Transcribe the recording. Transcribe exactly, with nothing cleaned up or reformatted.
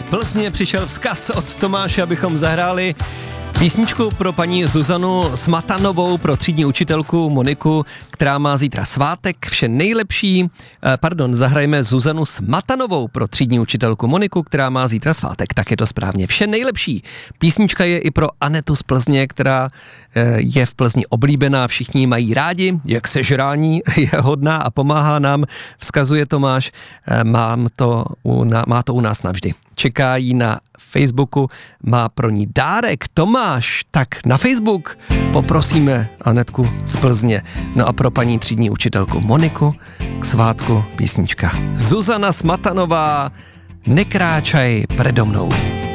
Plzně přišel vzkaz od Tomáše, abychom zahráli písničku pro paní Zuzanu Smatanovou, pro třídní učitelku Moniku, která má zítra svátek. Vše nejlepší, eh, pardon, zahrajeme Zuzanu Smatanovou pro třídní učitelku Moniku, která má zítra svátek. Tak je to správně. Vše nejlepší. Písnička je i pro Anetu z Plzně, která eh, je v Plzni oblíbená, všichni ji mají rádi, jak sežrání, je hodná a pomáhá nám, vzkazuje Tomáš, eh, mám to u, na, má to u nás navždy. Čeká jí na Facebooku, má pro ní dárek. Tomáš, tak na Facebook poprosíme Anetku z Plzně. No a pro paní třídní učitelku Moniku k svátku písnička Zuzana Smatanová, Nekráčaj predo mnou.